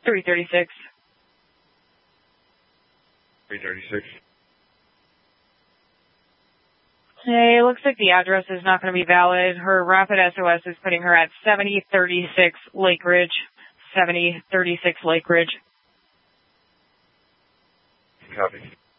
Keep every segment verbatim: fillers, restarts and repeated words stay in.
three thirty-six. three thirty-six. Hey, it looks like the address is not going to be valid. Her rapid S O S is putting her at seventy thirty-six Lake Ridge. seventy thirty-six Lake Ridge. Copy.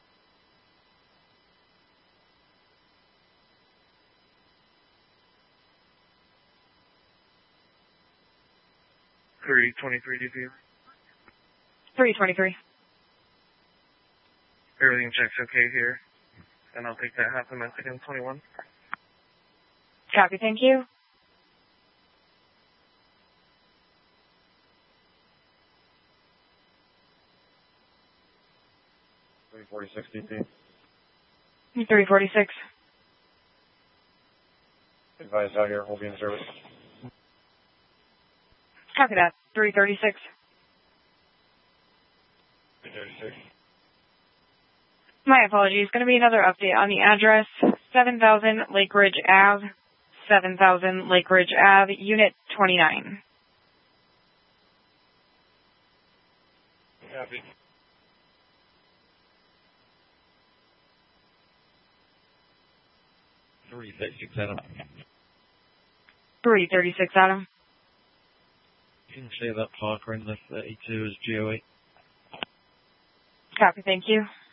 three twenty-three D P. three twenty-three. Everything checks okay here. And I'll take that half a Mexican twenty-one. Copy, thank you. three forty-six D P. three forty-six. Advise out here, will be in service. Copy that. three thirty-six. three thirty-six. My apologies. Going to be another update on the address. seven thousand Lake Ridge Avenue. seven thousand Lake Ridge Avenue, Unit twenty-nine. Copy. three thirty-six, Adam. three thirty-six, Adam. You can see that Parker in the thirty-two as G O E. Copy, thank you.